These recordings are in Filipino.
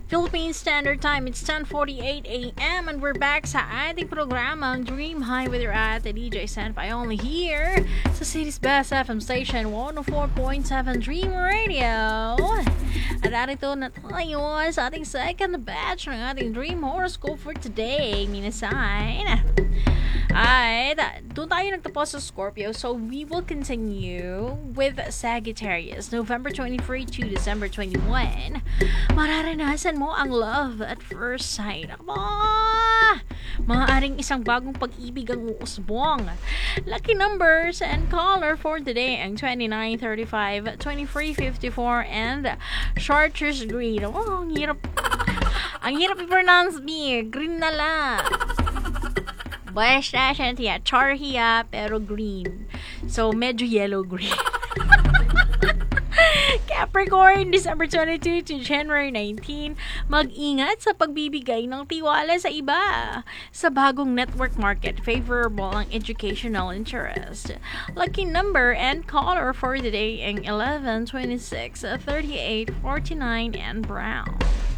Philippine Standard Time, it's 10:48 a.m. and we're back sa ating programang Dream High with your ate DJ Senpai, only here sa City's Best FM Station 104.7 Dream Radio. At narito na tayo sa ating second batch ng ating Dream Horoscope for today, minasan. Ay, doon tayo nagtapos sa Scorpio, so we will continue with Sagittarius, November 23 to December 21. Mararanasan mo ang love at first sight. Aba! Maaaring isang bagong pag-ibig ang uusbong. Lucky numbers and color for today ang 29, 35, 23, 54, and chartreuse green. Oh, ang hirap. Ang hirap i-pronounce, B. Green na lang. Basta siya tiya, charhiya, pero green. So, medyo yellow-green. Capricorn, December 22 to January 19, mag-ingat sa pagbibigay ng tiwala sa iba. Sa bagong network market, favorable ang educational interest. Lucky number and color for the day ang 11, 26, 38, 49, and brown.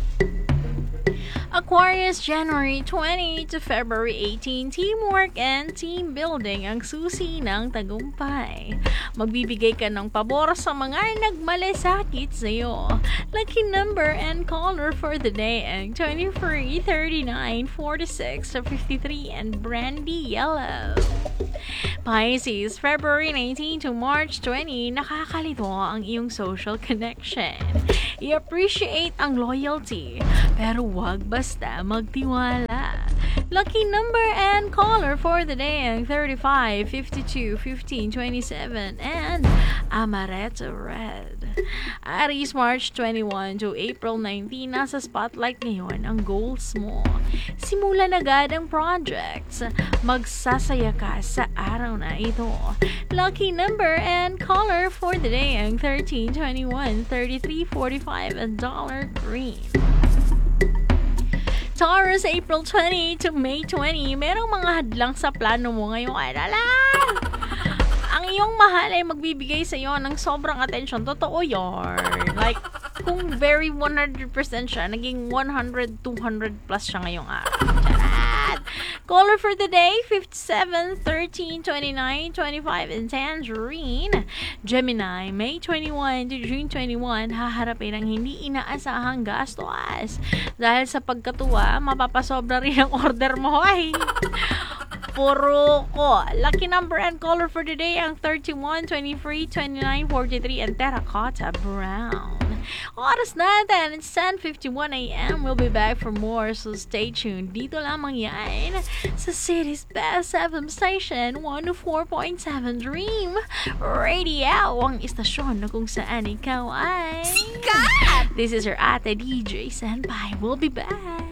Aquarius, January 20 to February 18, teamwork and team building ang susi ng tagumpay. Magbibigay ka ng pabor sa mga nagmalasakit sa iyo. Lucky number and color for the day ang 23, 39, 46, 53, and brandy yellow. Pisces, February 19 to March 20, nakakalito ang iyong social connection. I-appreciate ang loyalty, pero wag basta magtiwala. Lucky number and color for the day ang 35, 52, 15, 27, and amaretto red. Aries, March 21 to April 19, nasa spotlight ngayon ang goals mo. Simulan agad ang projects. Magsasaya ka sa araw na ito. Lucky number and color for the day ang 13, 21, 33, 45, and dollar green. Taurus, April 20 to May 20, merong mga hadlang sa plano mo ngayong araw. Ang iyong mahal ay magbibigay sa iyo ng sobrang atensyon. Totoo yarn. Like, kung very 100% siya, naging 100, 200 plus siya ngayong araw. Charot! Color for the day, 57, 13, 29, 25, and tangerine. Gemini, May 21 to June 21, haharapin ang hindi inaasahang gastos. Dahil sa pagkatuwa, mapapasobra rin ang order mo. Ay! Puro ko. Lucky number and color for today ang 31, 23, 29, 43, and terracotta brown. Oras natin, it's 10:51 a.m. We'll be back for more, so stay tuned. Dito lamang yan sa City's Best FM Station 104.7 Dream Radio, ang istasyon na kung saan ikaw ay sikat! This is your ate DJ Senpai. We'll be back.